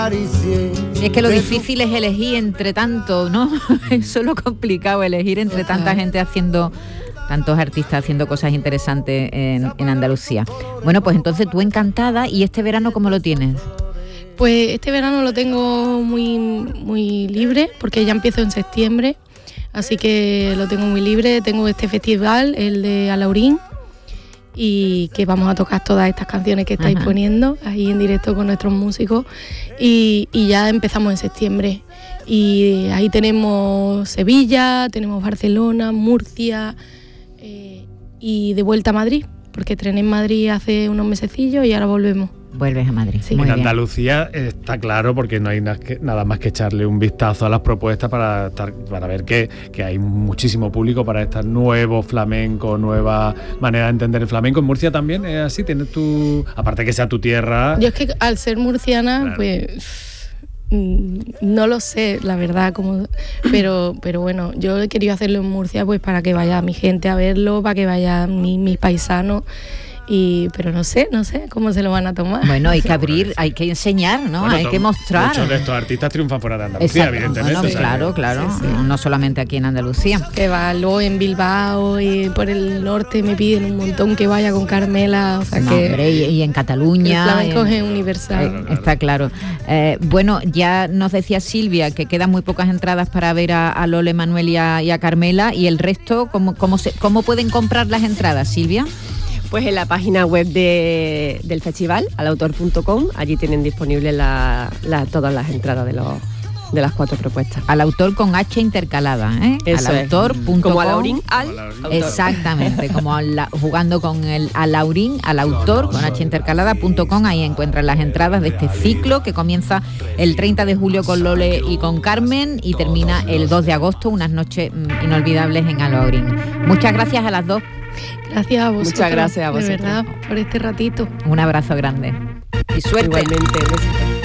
Es que lo difícil es elegir entre tanto, ¿no? Eso es lo complicado, elegir entre tanta gente haciendo, tantos artistas haciendo cosas interesantes en Andalucía. Bueno, pues entonces tú encantada. ¿Y este verano cómo lo tienes? Pues este verano lo tengo muy libre, porque ya empiezo en septiembre, así que lo tengo muy libre. Tengo este festival, el de Alhaurín, y que vamos a tocar todas estas canciones que estáis poniendo ahí en directo con nuestros músicos, y ya empezamos en septiembre. Y ahí tenemos Sevilla, tenemos Barcelona, Murcia, y de vuelta a Madrid, porque estrené en Madrid hace unos mesecillos y ahora volvemos. Vuelves a Madrid. Sí. Muy En bien. Andalucía está claro, porque no hay nada más que echarle un vistazo a las propuestas para ver que hay muchísimo público para este nuevo flamenco, nueva manera de entender el flamenco. En Murcia también es así, tienes aparte que sea tu tierra. Yo es que al ser murciana, claro, pues no lo sé, la verdad, pero bueno, yo he querido hacerlo en Murcia pues para que vaya mi gente a verlo, para que vayan mis paisanos. Pero no sé cómo se lo van a tomar. Bueno, hay que abrir, hay que enseñar, ¿no? Bueno, hay que mostrar. Muchos de estos artistas triunfan fuera de Andalucía. Exacto. Evidentemente. Bueno, claro, sí. no solamente aquí en Andalucía. Que va luego en Bilbao y por el norte me piden un montón que vaya con Carmela, o sea No, que... hombre, y en Cataluña. El flamenco es universal. Claro. Está claro. Bueno, ya nos decía Silvia que quedan muy pocas entradas para ver a Lole, Manuel y a Carmela, y el resto, ¿cómo pueden comprar las entradas, Silvia? Pues en la página web del festival, alautor.com, allí tienen disponibles todas las entradas de las 4 propuestas. Al autor con H intercalada, ¿eh? Eso alautor.com. Como Alhaurín, autor. Exactamente, como jugando con el Alhaurín, al autor con H intercalada.com. Ahí encuentran las entradas de este ciclo que comienza el 30 de julio con Lole y con Carmen y termina el 2 de agosto, unas noches inolvidables en Alhaurín. Muchas gracias a las dos. Gracias a vosotros. Muchas gracias a vosotros. De verdad, por este ratito. Un abrazo grande. Y suerte. Igualmente,